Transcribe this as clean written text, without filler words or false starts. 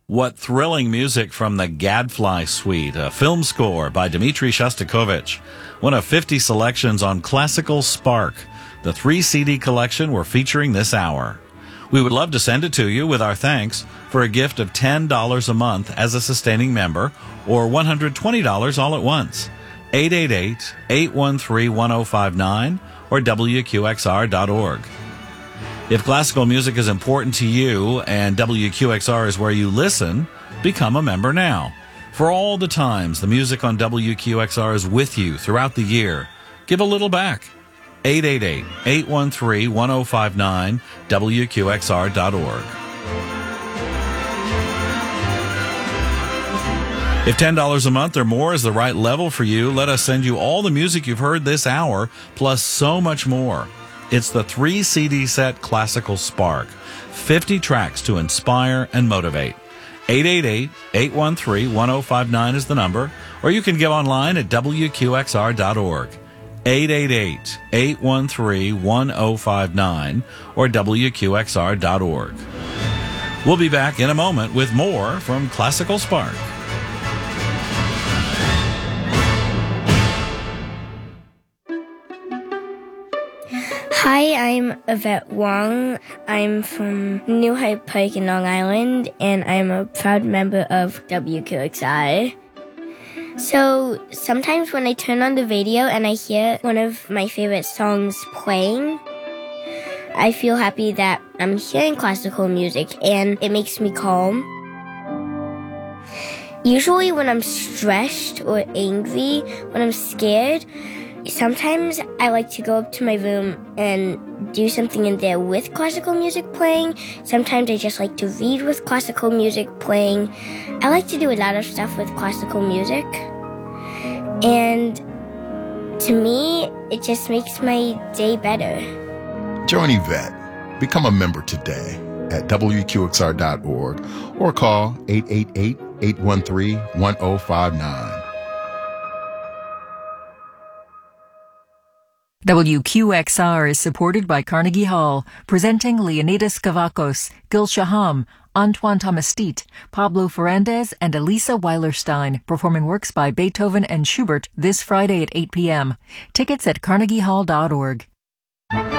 What thrilling music from the Gadfly Suite, a film score by Dmitri Shostakovich. One of 50 selections on Classical Spark, the 3-CD collection we're featuring this hour. We would love to send it to you with our thanks for a gift of $10 a month as a sustaining member or $120 all at once. 888-813-1059 or WQXR.org. If classical music is important to you and WQXR is where you listen, become a member now. For all the times the music on WQXR is with you throughout the year, give a little back. 888-813-1059, WQXR.org. If $10 a month or more is the right level for you, let us send you all the music you've heard this hour, plus so much more. It's the 3-CD set Classical Spark. 50 tracks to inspire and motivate. 888-813-1059 is the number, or you can give online at WQXR.org. 888-813-1059 or WQXR.org. We'll be back in a moment with more from Classical Spark. Hi, I'm Yvette Wong. I'm from New Hyde Park in Long Island, and I'm a proud member of WQXI. So sometimes when I turn on the radio and I hear one of my favorite songs playing, I feel happy that I'm hearing classical music, and it makes me calm. Usually when I'm stressed or angry, when I'm scared, sometimes I like to go up to my room and do something in there with classical music playing. Sometimes I just like to read with classical music playing. I like to do a lot of stuff with classical music. And to me, it just makes my day better. Join Yvette. Become a member today at WQXR.org or call 888-813-1059. WQXR is supported by Carnegie Hall, presenting Leonidas Kavakos, Gil Shaham, Antoine Tomastit, Pablo Ferrandez, and Elisa Weilerstein, performing works by Beethoven and Schubert this Friday at 8 p.m. Tickets at carnegiehall.org.